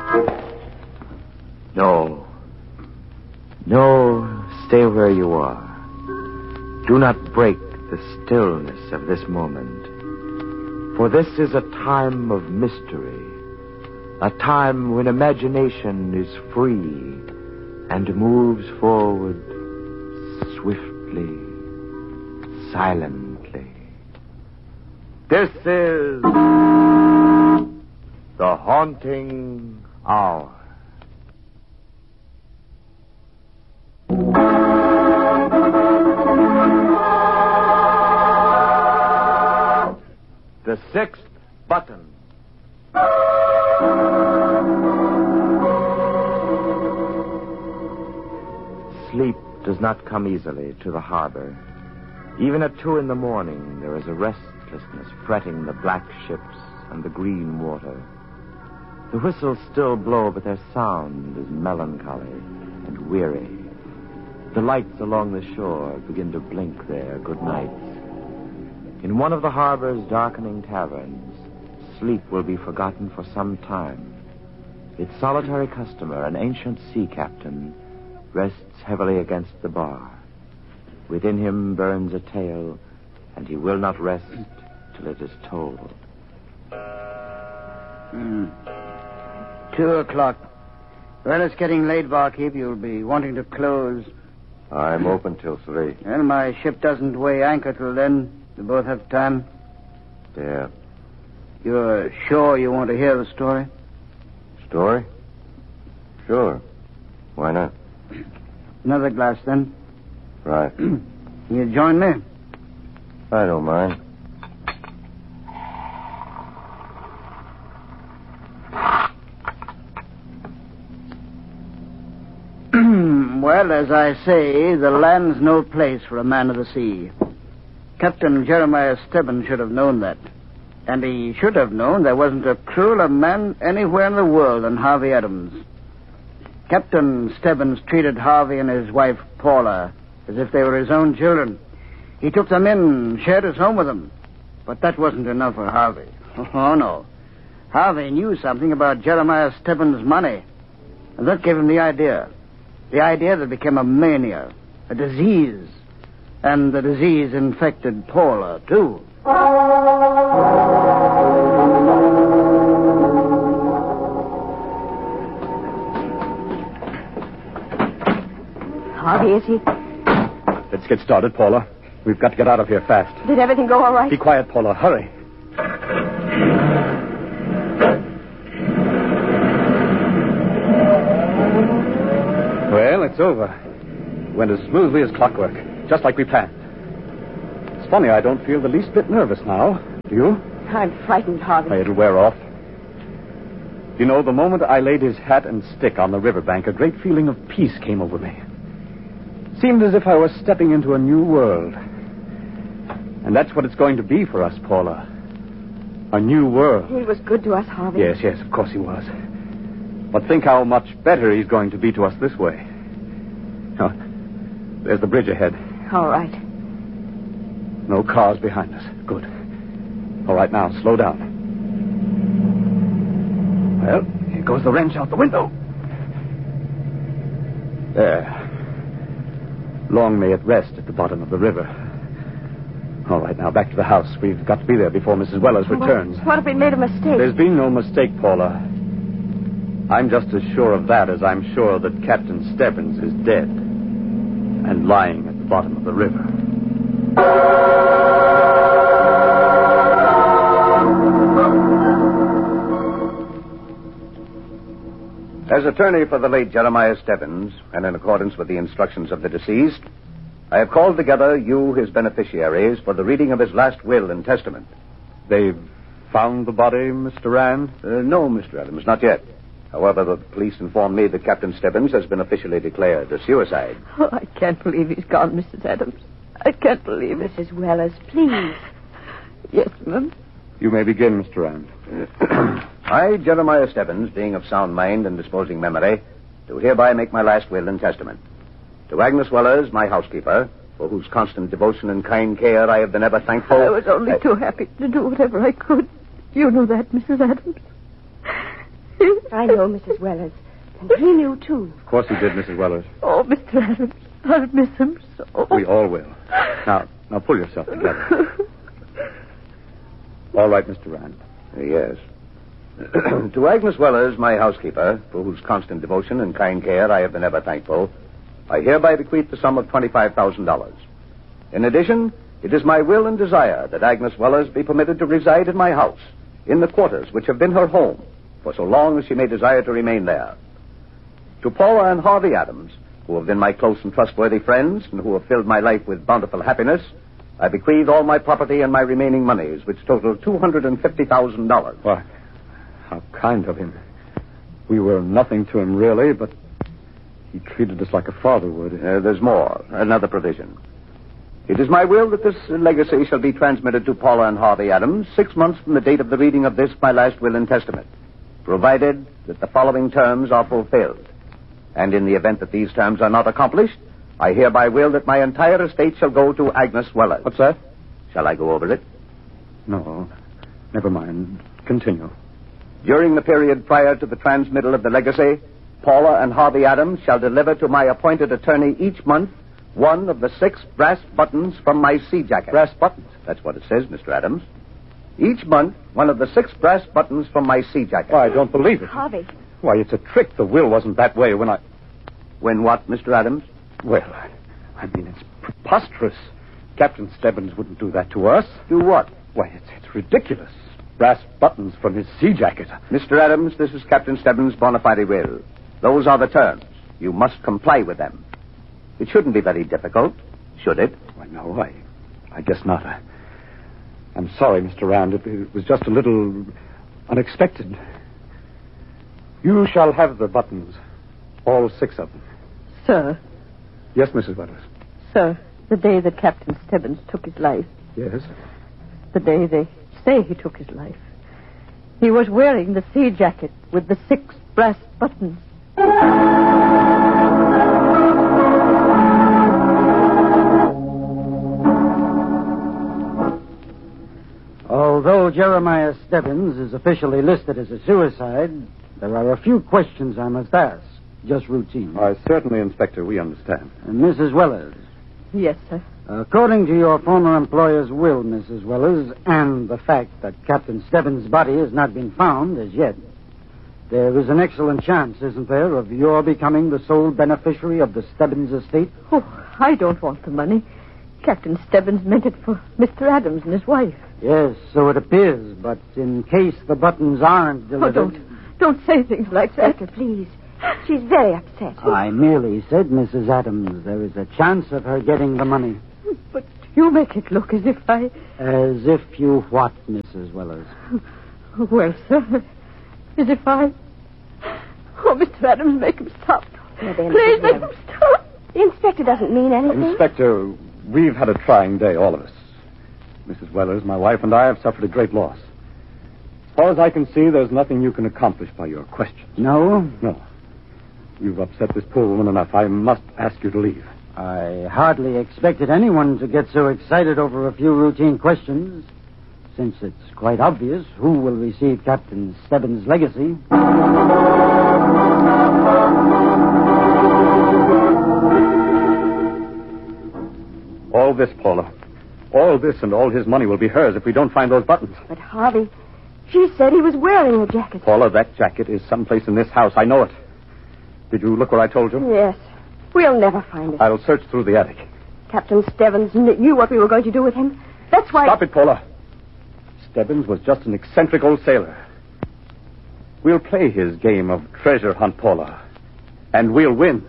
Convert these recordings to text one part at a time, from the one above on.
No. No, stay where you are. Do not break the stillness of this moment. For this is a time of mystery. A time when imagination is free and moves forward swiftly, silently. This is the Haunting Hour. The Sixth Button. Sleep does not come easily to the harbor. Even at 2 a.m, there is a restlessness fretting the black ships and the green water. The whistles still blow, but their sound is melancholy and weary. The lights along the shore begin to blink their good nights. In one of the harbor's darkening taverns, sleep will be forgotten for some time. Its solitary customer, an ancient sea captain, rests heavily against the bar. Within him burns a tale, and he will not rest till it is told. 2 o'clock. Well, it's getting late, barkeep. You'll be wanting to close. I'm open till 3. Well, my ship doesn't weigh anchor till then. We both have time. Yeah. You're sure you want to hear the story? Story? Sure. Why not? Another glass, then. Right. You join me? I don't mind. Well, as I say, the land's no place for a man of the sea. Captain Jeremiah Stebbins should have known that. And he should have known there wasn't a crueler man anywhere in the world than Harvey Adams. Captain Stebbins treated Harvey and his wife, Paula, as if they were his own children. He took them in, shared his home with them. But that wasn't enough for Harvey. Oh, no. Harvey knew something about Jeremiah Stebbins' money. And that gave him the idea. The idea that became a mania, a disease. And the disease infected Paula, too. Harvey, is he? Let's get started, Paula. We've got to get out of here fast. Did everything go all right? Be quiet, Paula. Hurry. Well, it's over. Went as smoothly as clockwork, just like we planned. It's funny, I don't feel the least bit nervous now. Do you? I'm frightened, Harvey. It'll wear off. You know, the moment I laid his hat and stick on the riverbank, a great feeling of peace came over me. Seemed as if I was stepping into a new world. And that's what it's going to be for us, Paula. A new world. He was good to us, Harvey. Yes, of course he was. But think how much better he's going to be to us this way. Oh, there's the bridge ahead. All right. No cars behind us. Good. All right, now, slow down. Well, here goes the wrench out the window. There. Long may it rest at the bottom of the river. All right, now, back to the house. We've got to be there before Mrs. Wellers returns. What if we made a mistake? There's been no mistake, Paula. I'm just as sure of that as I'm sure that Captain Stebbins is dead and lying at the bottom of the river. As attorney for the late Jeremiah Stebbins, and in accordance with the instructions of the deceased, I have called together you, his beneficiaries, for the reading of his last will and testament. They've found the body, Mr. Rand? No, Mr. Adams, not yet. However, the police informed me that Captain Stebbins has been officially declared a suicide. Oh, I can't believe he's gone, Mrs. Adams. I can't believe it. Mrs. Wellers, please. Yes, ma'am. You may begin, Mr. Rand. I, Jeremiah Stebbins, being of sound mind and disposing memory, do hereby make my last will and testament. To Agnes Wellers, my housekeeper, for whose constant devotion and kind care I have been ever thankful. I was only too happy to do whatever I could. You know that, Mrs. Adams. I know, Mrs. Wellers. And he knew, too. Of course he did, Mrs. Wellers. Oh, Mr. Adams, I'll miss him so. We all will. Now pull yourself together. All right, Mr. Rand. Yes. To Agnes Wellers, my housekeeper, for whose constant devotion and kind care I have been ever thankful, I hereby bequeath the sum of $25,000. In addition, it is my will and desire that Agnes Wellers be permitted to reside in my house, in the quarters which have been her home, for so long as she may desire to remain there. To Paula and Harvey Adams, who have been my close and trustworthy friends and who have filled my life with bountiful happiness, I bequeath all my property and my remaining monies, which total $250,000. Why, how kind of him. We were nothing to him, really, but he treated us like a father would. There's more. Another provision. It is my will that this legacy shall be transmitted to Paula and Harvey Adams 6 months from the date of the reading of this, my last will and testament, provided that the following terms are fulfilled. And in the event that these terms are not accomplished, I hereby will that my entire estate shall go to Agnes Wellers. What's that? Shall I go over it? No, never mind. Continue. During the period prior to the transmittal of the legacy, Paula and Harvey Adams shall deliver to my appointed attorney each month one of the 6 brass buttons from my sea jacket. Brass buttons? That's what it says, Mr. Adams. Each month, one of the 6 brass buttons from my sea jacket. Why, I don't believe it. Harvey. Why, it's a trick. The will wasn't that way when I... When what, Mr. Adams? Well, I mean, it's preposterous. Captain Stebbins wouldn't do that to us. Do what? Why, it's ridiculous. Brass buttons from his sea jacket. Mr. Adams, this is Captain Stebbins' bona fide will. Those are the terms. You must comply with them. It shouldn't be very difficult, should it? Why, no, I guess not. I'm sorry, Mr. Rand. It was just a little unexpected. You shall have the buttons. All 6 of them. Sir. Yes, Mrs. Wellers. Sir, the day that Captain Stebbins took his life. Yes? The day they say he took his life. He was wearing the sea jacket with the 6 brass buttons. Although Jeremiah Stebbins is officially listed as a suicide, there are a few questions I must ask. Just routine. Why, certainly, Inspector, we understand. Mrs. Wellers. Yes, sir. According to your former employer's will, Mrs. Wellers, and the fact that Captain Stebbins' body has not been found as yet, there is an excellent chance, isn't there, of your becoming the sole beneficiary of the Stebbins estate? Oh, I don't want the money. Captain Stebbins meant it for Mr. Adams and his wife. Yes, so it appears, but in case the buttons aren't delivered... Oh, don't say things like that. Inspector, please. She's very upset. I merely said, Mrs. Adams, there is a chance of her getting the money. But you make it look as if I... As if you what, Mrs. Wellers? Well, sir, as if I... Oh, Mr. Adams, make him stop. Now then, Please Mrs. make him Adams. stop. The inspector doesn't mean anything. Inspector, we've had a trying day, all of us. Mrs. Wellers, my wife, and I have suffered a great loss. As far as I can see, there's nothing you can accomplish by your questions. No? No. You've upset this poor woman enough. I must ask you to leave. I hardly expected anyone to get so excited over a few routine questions, since it's quite obvious who will receive Captain Stebbins' legacy. All this, Paula. All this and all his money will be hers if we don't find those buttons. But Harvey, she said he was wearing a jacket. Paula, that jacket is someplace in this house. I know it. Did you look where I told you? Yes. We'll never find it. I'll search through the attic. Captain Stebbins knew what we were going to do with him. That's why... Stop it, Paula. Stebbins was just an eccentric old sailor. We'll play his game of treasure hunt, Paula. And we'll win.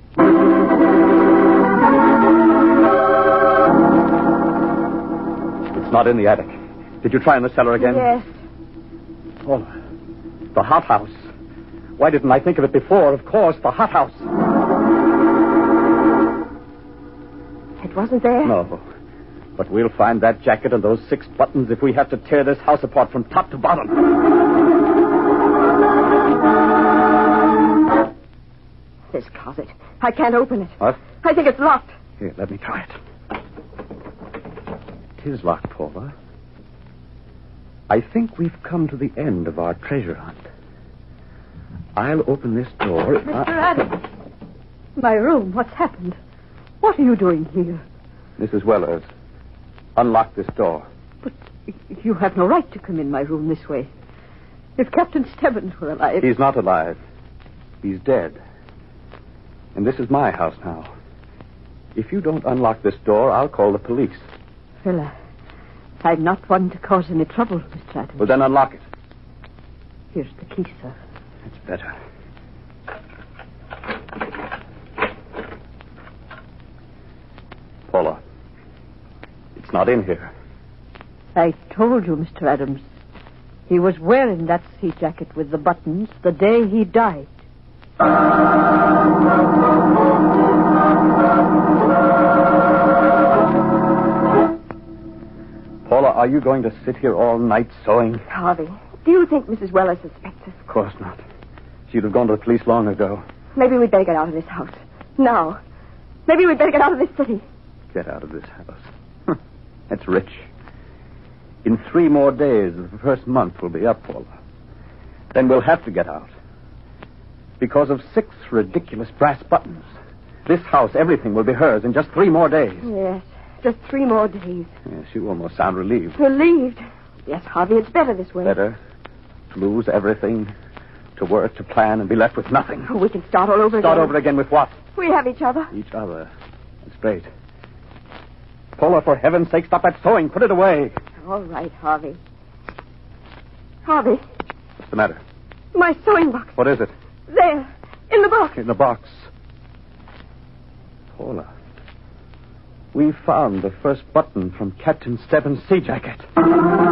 It's not in the attic. Did you try in the cellar again? Yes. Paula, the hothouse. Why didn't I think of it before? Of course, the hothouse. It wasn't there? No. But we'll find that jacket and those 6 buttons if we have to tear this house apart from top to bottom. This closet. I can't open it. What? I think it's locked. Here, let me try it. It is locked, Paula. I think we've come to the end of our treasure hunt. I'll open this door. Mr. Adams. My room. What's happened? What are you doing here? Mrs. Wellers, unlock this door. But you have no right to come in my room this way. If Captain Stebbins were alive... He's not alive. He's dead. And this is my house now. If you don't unlock this door, I'll call the police. Well, I'm not one to cause any trouble, Mr. Adams. Well, then unlock it. Here's the key, sir. It's better. Paula, it's not in here. I told you, Mr. Adams. He was wearing that sea jacket with the buttons the day he died. Paula, are you going to sit here all night sewing? Harvey, do you think Mrs. Weller suspects us? Of course not. She'd have gone to the police long ago. Maybe we'd better get out of this house. Now. Maybe we'd better get out of this city. Get out of this house. That's rich. In 3 more days, the first month will be up, Paula. Then we'll have to get out. Because of 6 ridiculous brass buttons. This house, everything will be hers in just 3 more days. Yes, just 3 more days. Yes, you almost sound relieved. Relieved? Yes, Harvey, it's better this way. Better to lose everything, to work, to plan, and be left with nothing. We can start all over again. Start over again with what? We have each other. Each other. That's great. Paula, for heaven's sake, stop that sewing. Put it away. All right, Harvey. Harvey, What's the matter? my sewing box. What is it? There, in the box. In the box. Paula, we found the first button from Captain Stebbins' sea jacket.